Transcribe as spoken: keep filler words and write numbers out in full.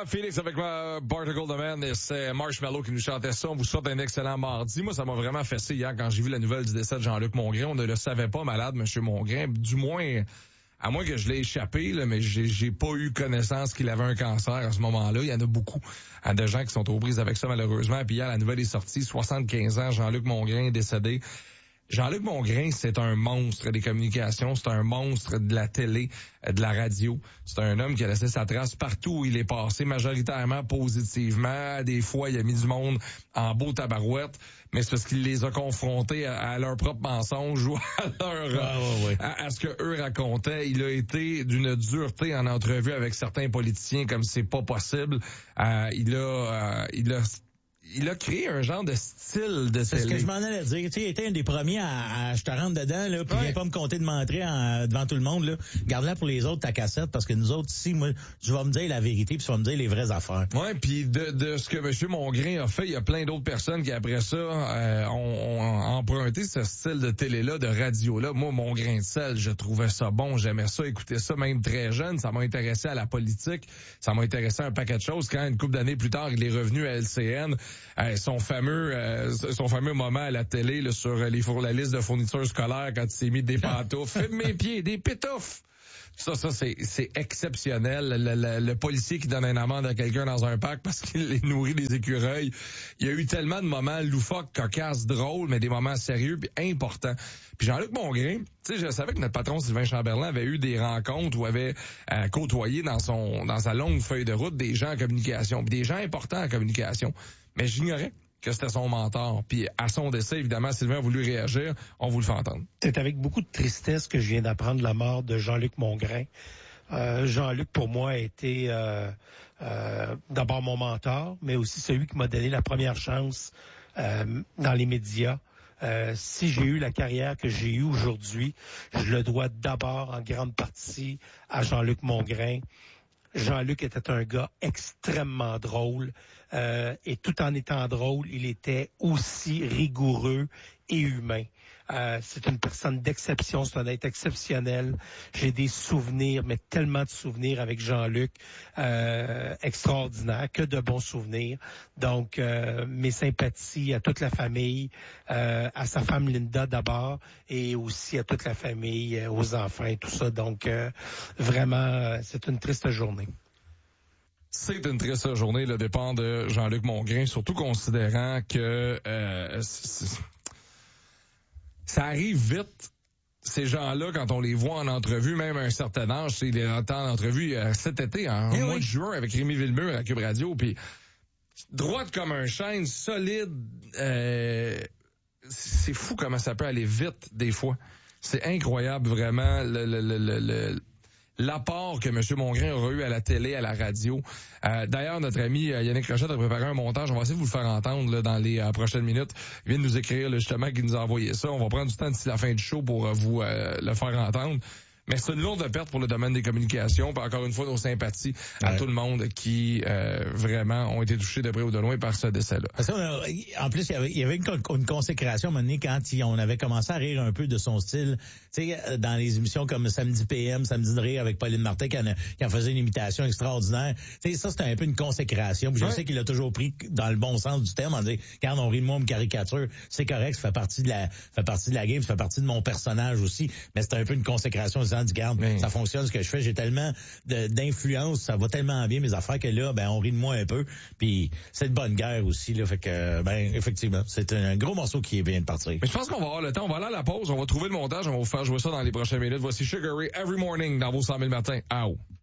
Phoenix avec ma Particle de Man, et c'est Marshmallow qui nous chantait ça. On vous souhaite un excellent mardi. Moi, ça m'a vraiment fessé hier quand j'ai vu la nouvelle du décès de Jean-Luc Mongrain. On ne le savait pas, malade, Monsieur Mongrain. Du moins, à moins que je l'ai échappé, là, mais j'ai, j'ai pas eu connaissance qu'il avait un cancer à ce moment-là. Il y en a beaucoup hein, de gens qui sont aux prises avec ça, malheureusement. Puis hier, la nouvelle est sortie. soixante-quinze ans, Jean-Luc Mongrain est décédé. Jean-Luc Mongrain, c'est un monstre des communications, c'est un monstre de la télé, de la radio. C'est un homme qui a laissé sa trace partout où il est passé, majoritairement positivement. Des fois, il a mis du monde en beau tabarouette, mais c'est parce qu'il les a confrontés à, à leurs propres mensonges ou à leur ah, ouais, ouais. à, à ce que eux racontaient. Il a été d'une dureté en entrevue avec certains politiciens comme c'est pas possible. Euh, il a euh, il a Il a créé un genre de style de C'est télé. ce que je m'en allais dire. Tu sais, il était un des premiers à, à je te rentre dedans, là, puis ouais. viens pas me compter de m'entrer en, devant tout le monde, là. Garde-la pour les autres, ta cassette, parce que nous autres, ici, moi, je vais me dire la vérité, puis tu vas me dire les vraies affaires. Ouais, puis de, de ce que M. Mongrain a fait, il y a plein d'autres personnes qui, après ça, euh, ont, ont emprunté ce style de télé-là, de radio-là. Moi, mon grain de sel, je trouvais ça bon, j'aimais ça, écouter ça, même très jeune. Ça m'a intéressé à la politique, ça m'a intéressé à un paquet de choses. Quand, une couple d'années plus tard, il est revenu à L C N, euh, son fameux euh, son fameux moment à la télé là, sur les four, la liste de fournitures scolaires quand il s'est mis des pantoufles, fait mes pieds, des pétoufles. Ça, ça c'est c'est exceptionnel. Le, le, le policier qui donne une amende à quelqu'un dans un parc parce qu'il les nourrit des écureuils. Il y a eu tellement de moments loufoques, cocasses, drôles, mais des moments sérieux puis importants. Puis Jean-Luc Mongrain, tu sais, je savais que notre patron Sylvain Chamberlain avait eu des rencontres ou avait euh, côtoyé dans son dans sa longue feuille de route des gens en communication, puis des gens importants en communication. Mais j'ignorais que c'était son mentor. Puis à son décès, évidemment, Sylvain a voulu réagir. On vous le fait entendre. C'est avec beaucoup de tristesse que je viens d'apprendre la mort de Jean-Luc Mongrain. Euh, Jean-Luc, pour moi, a été euh, euh, d'abord mon mentor, mais aussi celui qui m'a donné la première chance euh, dans les médias. Euh, si j'ai eu la carrière que j'ai eue aujourd'hui, je le dois d'abord en grande partie à Jean-Luc Mongrain. Jean-Luc était un gars extrêmement drôle euh, et tout en étant drôle, il était aussi rigoureux et humain. Euh, c'est une personne d'exception, c'est un être exceptionnel. J'ai des souvenirs, mais tellement de souvenirs avec Jean-Luc, euh, extraordinaires, que de bons souvenirs. Donc, euh, mes sympathies à toute la famille, euh, à sa femme Linda d'abord, et aussi à toute la famille, euh, aux enfants et tout ça. Donc, euh, vraiment, euh, c'est une triste journée. C'est une triste journée, le départ de Jean-Luc Mongrain, surtout considérant que euh, c'est, ça arrive vite. Ces gens-là, quand on les voit en entrevue, même à un certain âge, c'est les entend en entrevue euh, cet été, hein, eh au oui. mois de juin, avec Rémi Villemur à Cube Radio, puis droite comme un chêne, solide. Euh, c'est fou comment ça peut aller vite des fois. C'est incroyable vraiment le, le, le, le, le l'apport que M. Mongrain aura eu à la télé, à la radio. Euh, d'ailleurs, notre ami euh, Yannick Rochette a préparé un montage. On va essayer de vous le faire entendre là, dans les euh, prochaines minutes. Il vient de nous écrire là, justement qu'il nous a envoyé ça. On va prendre du temps d'ici la fin du show pour euh, vous euh, le faire entendre. Mais c'est une lourde perte pour le domaine des communications. Puis encore une fois, nos sympathies ouais. à tout le monde qui euh, vraiment ont été touchés de près ou de loin par ce décès-là. Parce que, euh, en plus, il y avait, il y avait une, une consécration à un moment donné quand il, on avait commencé à rire un peu de son style. Tu sais, dans les émissions comme Samedi P M, Samedi de rire avec Pauline Martin qui en, a, qui en faisait une imitation extraordinaire. Tu sais, ça, c'était un peu une consécration. Puis je ouais. sais qu'il l'a toujours pris dans le bon sens du terme en disant, quand on rit de moi, on me caricature, c'est correct, ça fait partie de la, fait partie de la game, ça fait partie de mon personnage aussi. Mais c'était un peu une consécration. Du garde, oui. Ça fonctionne ce que je fais, j'ai tellement de, d'influence, ça va tellement bien mes affaires que là, ben on rit de moi un peu, puis c'est de bonne guerre aussi là, fait que ben effectivement, c'est un gros morceau qui vient de partir. Mais je pense qu'on va avoir le temps, on va aller à la pause, on va trouver le montage, on va vous faire jouer ça dans les prochaines minutes. Voici Sugar Ray Every Morning dans vos cent mille matins. Ow.